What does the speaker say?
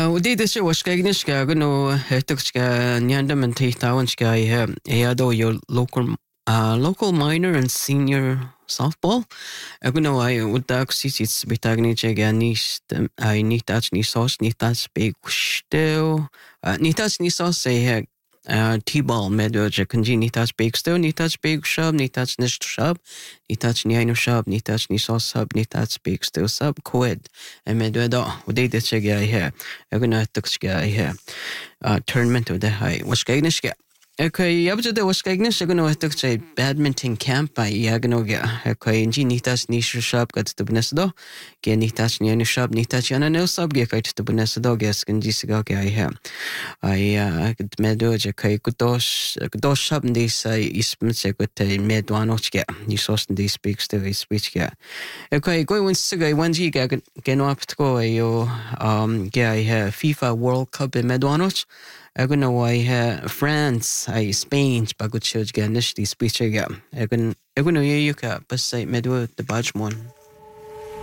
ودي شيء وش كاينش كأنه هتكش كنياندا من تيتاونش كاي هيادو your local minor and senior softball. أقولنا هاي وداك سيتس بتاعني جا نيش هاي نيتاش نيسوس نيتاش بيكوشتو نيتاش نيسوس هي T-ball medveja kanji nitach beigsto, nitach beig shab, nitach nisht shab, nitach niainu shab, nitach nisos sub, nitach beigsto sub, quid. And medveda, udei ditchega here. Aguna tuxga here. Tournament of the high. Was gagnishga. Okay, yabjada was gagnish, aguna tukcha badminton camp by Yaganoga. Okay, inji nitach nish shab got to Benesdo. Ge nitach nianu shab, nitach yana no sub get to Benesdo, gas kanji sigaga here. I could medoja kai kudos shab this ismse gut medwanochga ni sosten this speaks to his speech ga okay go when siga when ji ga gen up to go yo ga FIFA World Cup in medwanoch aguna why France Spain bagut choj ga nish this speech ga aguna you ka bas medwo the badge mon